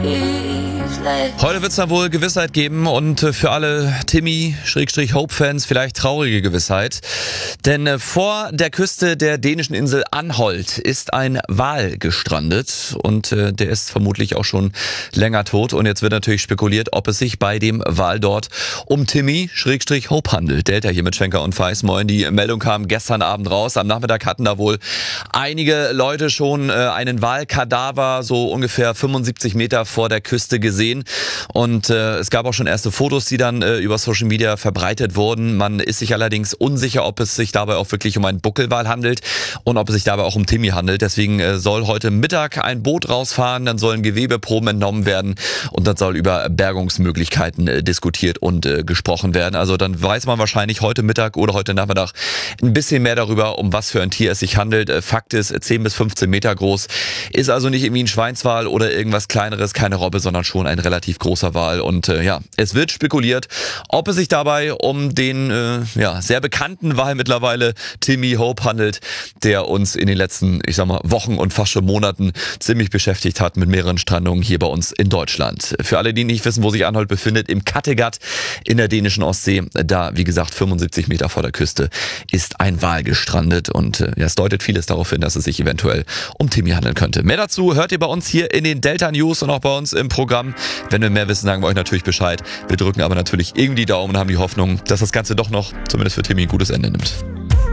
Heute wird es dann wohl Gewissheit geben und für alle Timmy-Hope-Fans vielleicht traurige Gewissheit. Denn vor der Küste der dänischen Insel Anholt ist ein Wal gestrandet und der ist vermutlich auch schon länger tot. Und jetzt wird natürlich spekuliert, ob es sich bei dem Wal dort um Timmy-Hope handelt. Delta hier mit Schwenker und Feis. Moin, die Meldung kam gestern Abend raus. Am Nachmittag hatten da wohl einige Leute schon einen Walkadaver so ungefähr 75 Meter vor der Küste gesehen. Und es gab auch schon erste Fotos, die dann über Social Media verbreitet wurden. Man ist sich allerdings unsicher, ob es sich dabei auch wirklich um einen Buckelwal handelt und ob es sich dabei auch um Timmy handelt. Deswegen soll heute Mittag ein Boot rausfahren, dann sollen Gewebeproben entnommen werden und dann soll über Bergungsmöglichkeiten diskutiert und gesprochen werden. Also dann weiß man wahrscheinlich heute Mittag oder heute Nachmittag ein bisschen mehr darüber, um was für ein Tier es sich handelt. Fakt ist, 10 bis 15 Meter groß, ist also nicht irgendwie ein Schweinswal oder irgendwas Kleineres, keine Robbe, sondern schon ein relativ großer Wal. Und es wird spekuliert, ob es sich dabei um den sehr bekannten Wal mittlerweile Timmy Hope handelt, der uns in den letzten, Wochen und fast schon Monaten ziemlich beschäftigt hat mit mehreren Strandungen hier bei uns in Deutschland. Für alle, die nicht wissen, wo sich Anholt befindet, im Kattegat in der dänischen Ostsee, da, wie gesagt, 75 Meter vor der Küste, ist ein Wal gestrandet und es deutet vieles darauf hin, dass es sich eventuell um Timmy handeln könnte. Mehr dazu hört ihr bei uns hier in den Delta News und auch bei uns im Programm. Wenn wir mehr wissen, sagen wir euch natürlich Bescheid. Wir drücken aber natürlich irgendwie die Daumen und haben die Hoffnung, dass das Ganze doch noch, zumindest für Timmy, ein gutes Ende nimmt.